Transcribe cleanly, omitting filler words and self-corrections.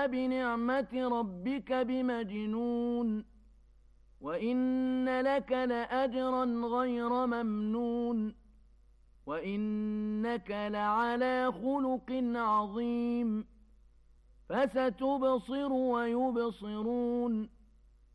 بنعمة ربك بمجنون وإن لك لأجرا غير ممنون وإنك لعلى خلق عظيم فستبصر ويبصرون